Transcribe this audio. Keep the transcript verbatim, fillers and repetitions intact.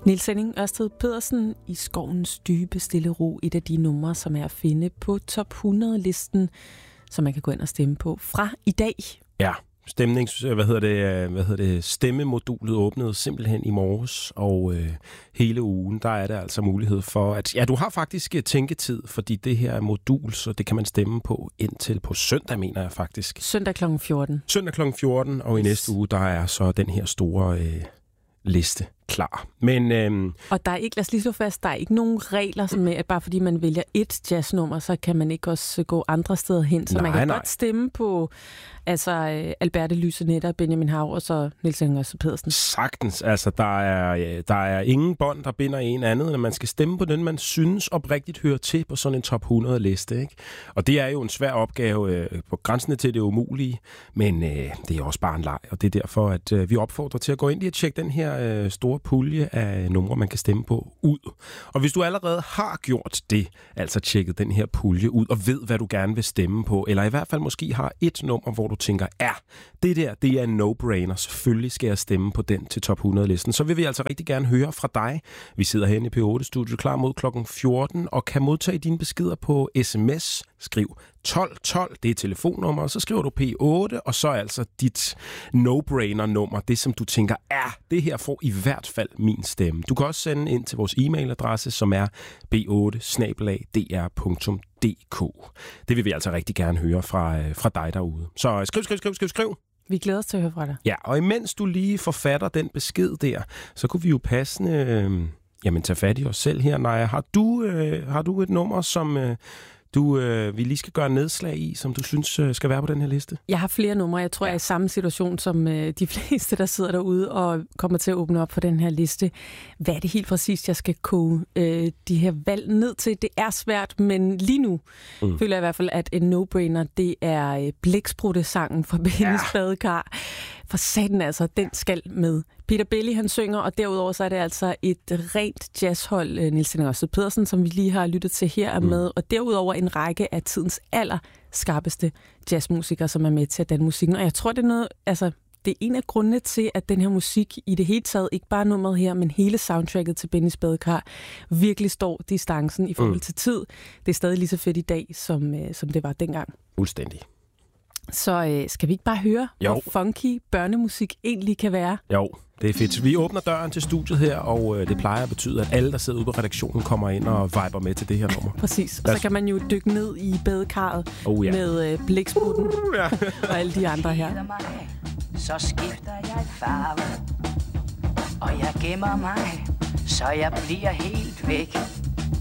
Niels Henning Ørsted Pedersen i Skovens dybe stille ro, et af de numre, som er at finde på top hundrede-listen, som man kan gå ind og stemme på fra i dag. Ja, stemnings, hvad hedder det, hvad hedder det, stemmemodulet åbnede simpelthen i morges, og øh, hele ugen, der er der altså mulighed for, at ja, du har faktisk tænketid, fordi det her er modul, så det kan man stemme på indtil på søndag, mener jeg faktisk. Søndag klokken fjorten. Søndag klokken fjorten, og yes. I næste uge, der er så den her store øh, liste klar. Men, øhm, og der er ikke, lad os lige slå fast, der er ikke nogen regler, som med, at bare fordi man vælger et jazznummer, så kan man ikke også gå andre steder hen. Så nej, man kan nej. godt stemme på altså, Alberte Lysenetta, Benjamin Hav og Niels Henning Ørsted Pedersen. Sagtens. Altså, der er, der er ingen bånd, der binder en andet, end man skal stemme på den, man synes oprigtigt hører til på sådan en top hundrede-liste. Ikke? Og det er jo en svær opgave øh, på grænsene til det umulige, men øh, det er også bare en leg, og det er derfor, at øh, vi opfordrer til at gå ind i og tjekke den her øh, store pulje af numre, man kan stemme på ud. Og hvis du allerede har gjort det, altså tjekket den her pulje ud, og ved, hvad du gerne vil stemme på, eller i hvert fald måske har et nummer, hvor du tænker, ja, det der, det er en no-brainer, selvfølgelig skal jeg stemme på den til top hundrede-listen, så vil vi altså rigtig gerne høre fra dig. Vi sidder herinde i P otte-studiet klar mod klokken fjorten, og kan modtage dine beskeder på sms. Skriv tolv tolv, det er telefonnummer, og så skriver du P otte, og så altså dit no-brainer-nummer, det som du tænker, ja, det her får i hvert fald min stemme. Du kan også sende ind til vores e-mailadresse, som er b otte bindestreg d r punktum d k. Det vil vi altså rigtig gerne høre fra, fra dig derude. Så skriv, skriv, skriv, skriv, skriv. Vi glæder os til at høre fra dig. Ja, og imens du lige forfatter den besked der, så kunne vi jo passende øh, jamen, tage fat i os selv her. Naja, har du, øh, har du et nummer, som øh, du, øh, vi lige skal gøre nedslag i, som du synes øh, skal være på den her liste? Jeg har flere numre. Jeg tror, ja. jeg er i samme situation som øh, de fleste, der sidder derude og kommer til at åbne op på den her liste. Hvad er det helt præcist, jeg skal koge øh, de her valg ned til? Det er svært, men lige nu mm. føler jeg i hvert fald, at en no-brainer, det er øh, Blæksprutte-sangen fra Bennys ja. Badekar. For satan altså, den skal med. Peter Belli, han synger, og derudover så er det altså et rent jazzhold, Niels Henning Ørsted Pedersen, som vi lige har lyttet til her, er med. Og derudover en række af tidens allerskarpeste jazzmusikere, som er med til at danne musikken. Og jeg tror, det er noget, altså, det er en af grundene til, at den her musik i det hele taget, ikke bare nummeret her, men hele soundtracket til Bennys Badekar, virkelig står distancen i forhold til tid. Det er stadig lige så fedt i dag, som, som det var dengang. Fuldstændig. Så øh, skal vi ikke bare høre, jo. hvor funky børnemusik egentlig kan være? Jo, det er fedt. Vi åbner døren til studiet her, og øh, det plejer at betyde, at alle, der sidder ude på redaktionen, kommer ind og viber med til det her nummer. Præcis. Og så kan man jo dykke ned i badekarret oh, ja. med øh, Blæksprutten uh, ja. og alle de andre her. Så skifter jeg farve, og jeg gemmer mig, så jeg bliver helt væk.